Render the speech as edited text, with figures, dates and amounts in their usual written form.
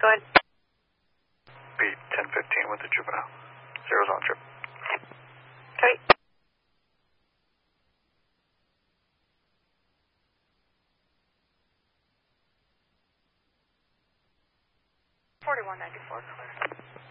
Go ahead. Beat 1015 with the juvenile. Zero's on trip. Okay. 4194, clear.